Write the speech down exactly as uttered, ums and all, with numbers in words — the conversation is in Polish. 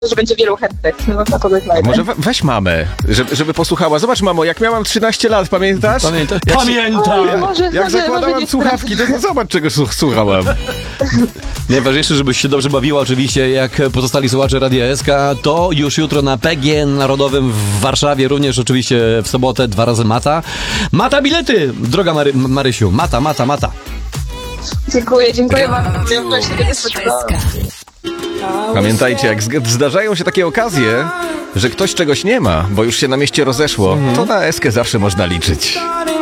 że będzie wielu chętnych. No, na kogoś A może we, weź mamę, żeby, żeby posłuchała. Zobacz, mamo, jak miałam trzynaście lat, pamiętasz? Pamiętam. Jak się- Pamiętam! Ale może, Jak może, zakładałam może nie słuchawki, to, to zobacz, czego słuch- słuchałam. Najważniejsze, żebyś się dobrze bawiła oczywiście, jak pozostali słuchacze Radia S K. To już jutro na P G N Narodowym w Warszawie, również oczywiście w sobotę dwa razy Mata. Mata bilety, droga Mary, Marysiu. Mata, Mata, Mata. Dziękuję, dziękuję bardzo. Ja właśnie tego nie spodziewałam. Pamiętajcie, jak zg- zdarzają się takie okazje, że ktoś czegoś nie ma, bo już się na mieście rozeszło, to na Eskę zawsze można liczyć.